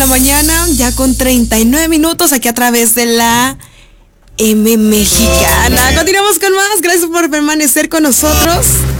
la mañana, ya con 39 minutos aquí a través de la M Mexicana. Continuamos con más. Gracias por permanecer con nosotros.